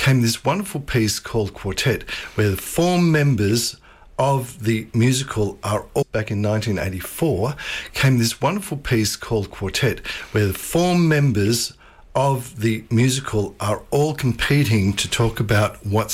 came this wonderful piece called Quartet, where the four members of the musical are all, back in 1984, came this wonderful piece called Quartet, where the four members of the musical are all competing to talk about what's